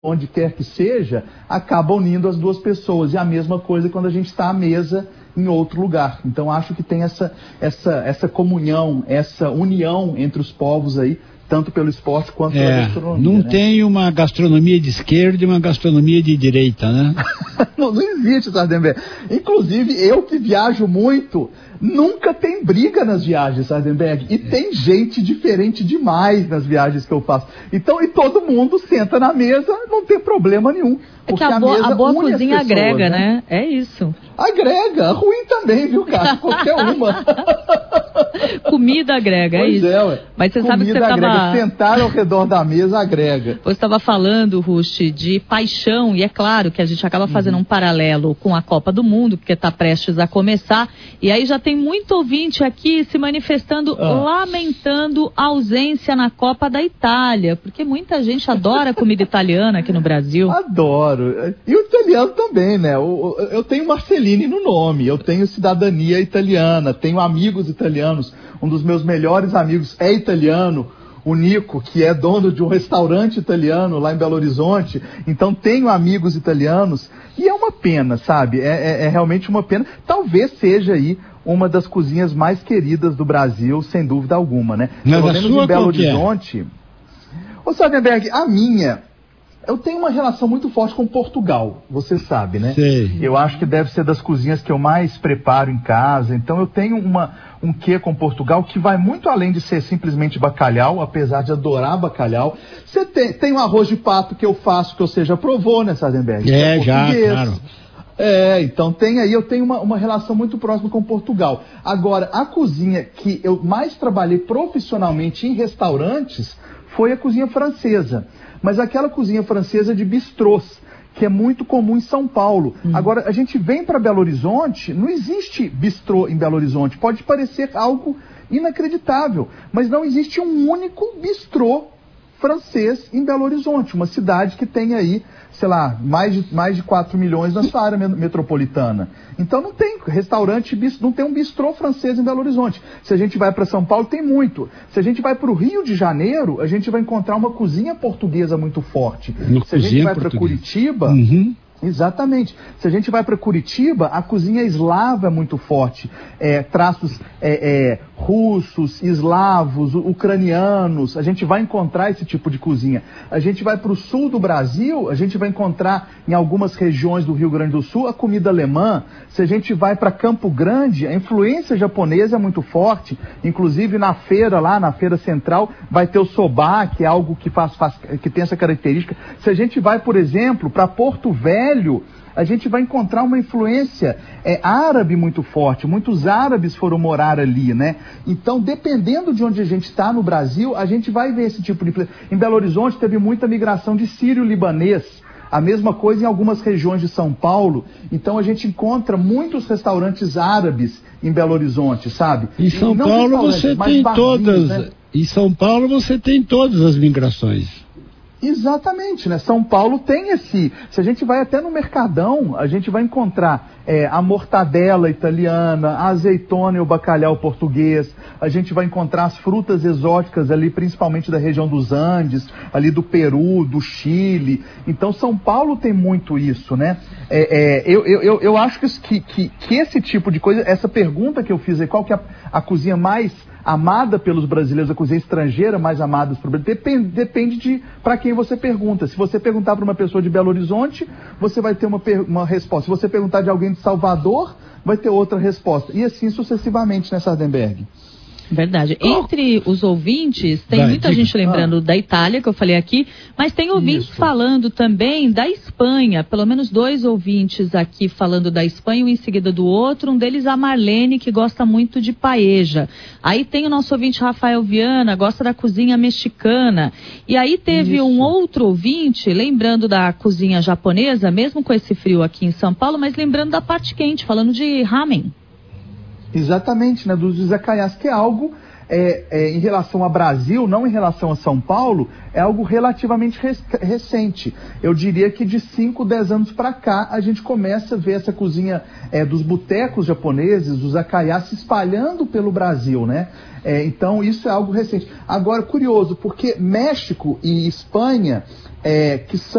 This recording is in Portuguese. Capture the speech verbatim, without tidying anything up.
onde quer que seja, acaba unindo as duas pessoas. E a mesma coisa quando a gente está à mesa em outro lugar. Então acho que tem essa, essa, essa comunhão, essa união entre os povos aí, tanto pelo esporte quanto é, pela gastronomia. Não né? tem uma gastronomia de esquerda e uma gastronomia de direita, né? não, não existe, Sardenberg. Inclusive, eu que viajo muito, nunca tem briga nas viagens, Sardenberg. E é. tem gente diferente demais nas viagens que eu faço. Então, e todo mundo senta na mesa, não tem problema nenhum. É que a, a boa, a boa cozinha pessoas, agrega, né? né? É isso. Agrega. Ruim também, viu, cara? Qualquer uma. Comida agrega, pois é isso. É, ué. Mas você Comida sabe que você agrega. estava... Sentar ao redor da mesa agrega. Você estava falando, Rush, de paixão, e é claro que a gente acaba fazendo uhum. um paralelo com a Copa do Mundo, porque está prestes a começar, e aí já tem muito ouvinte aqui se manifestando, ah. lamentando a ausência na Copa da Itália, porque muita gente adora comida italiana aqui no Brasil. Adoro. E o italiano também, né? Eu, eu tenho Marcellini no nome, eu tenho cidadania italiana, tenho amigos italianos. Um dos meus melhores amigos é italiano, o Nico, que é dono de um restaurante italiano lá em Belo Horizonte. Então tenho amigos italianos e é uma pena, sabe? É, é, é realmente uma pena. Talvez seja aí uma das cozinhas mais queridas do Brasil, sem dúvida alguma, né? Não, Pelo menos sua em Belo qualquer. Horizonte. Ô, Sardenberg, a minha... Eu tenho uma relação muito forte com Portugal, você sabe, né? Sei. Eu acho que deve ser das cozinhas que eu mais preparo em casa. Então eu tenho uma, um quê com Portugal que vai muito além de ser simplesmente bacalhau, apesar de adorar bacalhau. Você tem, tem um arroz de pato que eu faço, que você já provou, né, Sardenberg? É, é já, claro. É, então tem aí, eu tenho uma, uma relação muito próxima com Portugal. Agora, a cozinha que eu mais trabalhei profissionalmente em restaurantes foi a cozinha francesa. Mas aquela cozinha francesa de bistrôs, que é muito comum em São Paulo. Hum. Agora, a gente vem para Belo Horizonte, não existe bistrô em Belo Horizonte. Pode parecer algo inacreditável, mas não existe um único bistrô francês em Belo Horizonte, uma cidade que tem aí, sei lá, mais de, mais de quatro milhões na sua área metropolitana. Então não tem restaurante, não tem um bistrô francês em Belo Horizonte. Se a gente vai para São Paulo, tem muito. Se a gente vai para o Rio de Janeiro, a gente vai encontrar uma cozinha portuguesa muito forte. Uma Se a gente vai para Curitiba... Uhum. Exatamente. Se a gente vai para Curitiba, a cozinha eslava é muito forte. É, traços é, é, russos, eslavos, ucranianos, a gente vai encontrar esse tipo de cozinha. A gente vai para o sul do Brasil, a gente vai encontrar em algumas regiões do Rio Grande do Sul a comida alemã. Se a gente vai para Campo Grande, a influência japonesa é muito forte. Inclusive na feira lá, na feira central, vai ter o soba, que é algo que, faz, faz, que tem essa característica. Se a gente vai, por exemplo, para Porto Velho, a gente vai encontrar uma influência é, árabe muito forte. Muitos árabes foram morar ali, né? Então, dependendo de onde a gente está no Brasil, a gente vai ver esse tipo de... Em Belo Horizonte teve muita migração de sírio-libanês. A mesma coisa em algumas regiões de São Paulo. Então, a gente encontra muitos restaurantes árabes em Belo Horizonte, sabe? Em São Paulo você tem todas... Né? Em São Paulo você tem todas as migrações. Exatamente, né? São Paulo tem esse... Se a gente vai até no Mercadão, a gente vai encontrar é, a mortadela italiana, a azeitona e o bacalhau português. A gente vai encontrar as frutas exóticas ali, principalmente da região dos Andes, ali do Peru, do Chile. Então, São Paulo tem muito isso, né? É, é, eu, eu, eu acho que, que, que esse tipo de coisa... Essa pergunta que eu fiz aí, qual que é a, a cozinha mais... amada pelos brasileiros, a cozinha estrangeira mais amada pelos brasileiros, depende, depende de para quem você pergunta. Se você perguntar para uma pessoa de Belo Horizonte, você vai ter uma, uma resposta. Se você perguntar de alguém de Salvador, vai ter outra resposta. E assim sucessivamente, né, Sardenberg? Verdade. Entre os ouvintes, tem Vai, muita diga. gente lembrando ah. da Itália, que eu falei aqui, mas tem ouvintes Isso. falando também da Espanha. Pelo menos dois ouvintes aqui falando da Espanha, um em seguida do outro. Um deles, a Marlene, que gosta muito de paeja. Aí tem o nosso ouvinte Rafael Viana, gosta da cozinha mexicana. E aí teve Isso. um outro ouvinte, lembrando da cozinha japonesa, mesmo com esse frio aqui em São Paulo, mas lembrando da parte quente, falando de ramen. Exatamente, né, dos izakayas, que é algo, é, é, em relação ao Brasil, não em relação a São Paulo, é algo relativamente res, recente. Eu diria que de cinco, dez anos para cá, a gente começa a ver essa cozinha é, dos botecos japoneses, dos izakayas, se espalhando pelo Brasil, né? É, então, isso é algo recente. Agora, curioso, porque México e Espanha, é, que são